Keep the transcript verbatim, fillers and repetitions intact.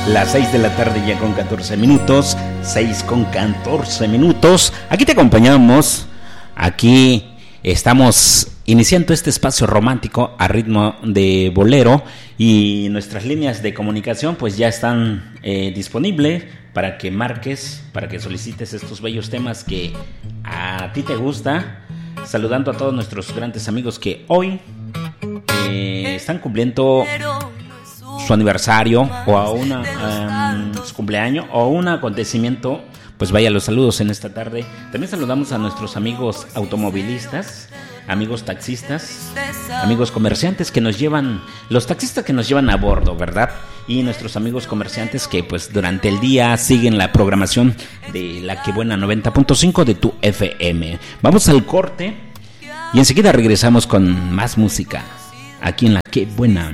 Las seis de la tarde ya con catorce minutos, seis con catorce minutos. Aquí te acompañamos, aquí estamos iniciando este espacio romántico a ritmo de bolero y nuestras líneas de comunicación pues ya están eh, disponibles para que marques, para que solicites estos bellos temas que a ti te gusta. Saludando a todos nuestros grandes amigos que hoy eh, están cumpliendo su aniversario o a una um, su cumpleaños o un acontecimiento, pues vaya los saludos en esta tarde. También saludamos a nuestros amigos automovilistas, amigos taxistas, amigos comerciantes que nos llevan, los taxistas que nos llevan a bordo, ¿verdad? Y nuestros amigos comerciantes que pues durante el día siguen la programación de la Que Buena noventa punto cinco de tu F M. Vamos al corte y enseguida regresamos con más música aquí en la Que Buena